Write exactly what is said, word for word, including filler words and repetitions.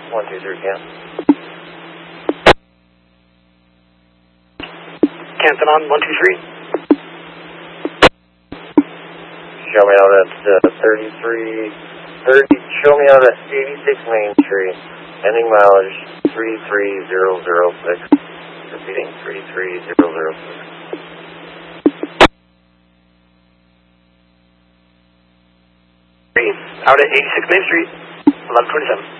one two three, Cam. Canton on one two three. Show me out at uh, thirty-three, thirty, show me out at eighty-six Main Street, ending mileage three three zero zero six, repeating three three zero zero six. Out at eighty-six Main Street, eleven twenty-seven.